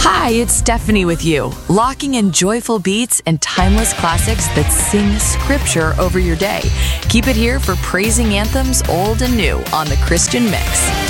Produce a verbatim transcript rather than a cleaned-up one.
Hi, it's Stephanie with you, locking in joyful beats and timeless classics that sing scripture over your day. Keep it here for praising anthems old and new on the Christian Mix.